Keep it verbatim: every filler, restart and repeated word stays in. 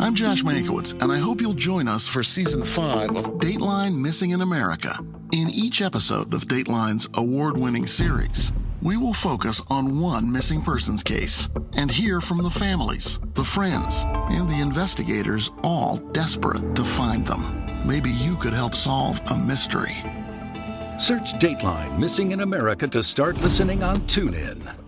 I'm Josh Mankiewicz, and I hope you'll join us for Season five of Dateline Missing in America. In each episode of Dateline's award-winning series, we will focus on one missing persons case and hear from the families, the friends, and the investigators, all desperate to find them. Maybe you could help solve a mystery. Search Dateline Missing in America to start listening on TuneIn.